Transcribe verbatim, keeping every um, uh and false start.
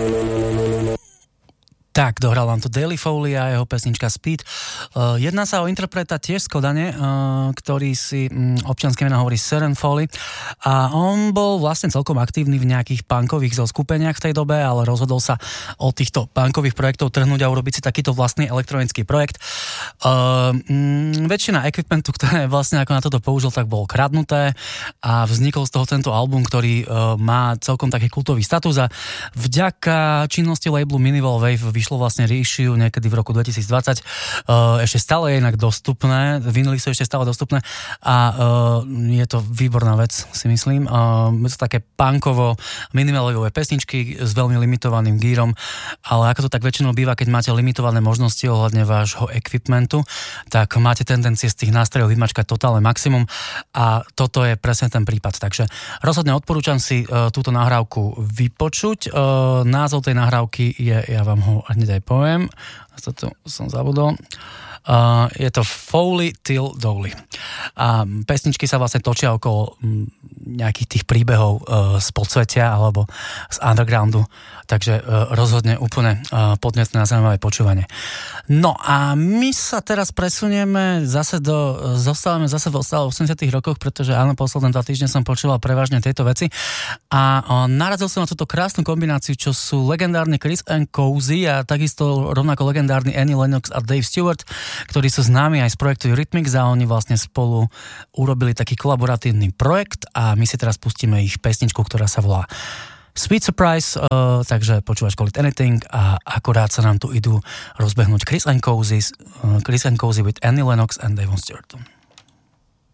Tak, dohral vám to Daily Foley a jeho pesnička Speed. Uh, jedná sa o interpreta tiež z Kodane, uh, ktorý si um, občianske meno hovorí Søren Foley a on bol vlastne celkom aktívny v nejakých punkových zoskupeniach v tej dobe, ale rozhodol sa od týchto punkových projektov trhnúť a urobiť si takýto vlastný elektronický projekt. Uh, um, väčšina equipmentu, ktoré vlastne ako na toto použil, tak bolo kradnuté a vznikol z toho tento album, ktorý uh, má celkom taký kultový status a vďaka činnosti labelu Minimal Wave vyšlo vlastne reissue niekedy v roku dvetisícdvadsať. Uh, ešte stále je inak dostupné, vinily sú ešte stále dostupné a uh, je to výborná vec, si myslím. Uh, je to také punkovo minimalové pesničky s veľmi limitovaným gírom, ale ako to tak väčšinou býva, keď máte limitované možnosti ohľadne vášho equipmentu, tak máte tendencie z tých nástrojov vymačkať totálne maximum a toto je presne ten prípad. Takže rozhodne odporúčam si uh, túto nahrávku vypočuť. Uh, názov tej nahrávky je, ja vám ho hneď aj poviem, toto som zabudol. Uh, je to Foley Till Dolly. A pesničky sa vlastne točia okolo m, nejakých tých príbehov uh, z podsvetia alebo z undergroundu, takže uh, rozhodne úplne uh, podnetné na zaujímavé počúvanie. No a my sa teraz presunieme zase do, zostávame zase v osemdesiatych rokoch, pretože áno, posledné dva týždne som počúval prevažne tieto veci a uh, narazil som na túto krásnu kombináciu, čo sú legendárny Chris and Cozy a takisto rovnako legendárny Annie Lennox a Dave Stewart, ktorí sú známi aj z projektu Eurythmics a oni vlastne spolu urobili taký kolaboratívny projekt a my si teraz pustíme ich pesničku, ktorá sa volá Sweet Surprise, uh, takže počúvaš Call It Anything a akorát sa nám tu idú rozbehnúť Chris and Cozy, uh, Chris and Cozy with Annie Lennox and Dave Stewart.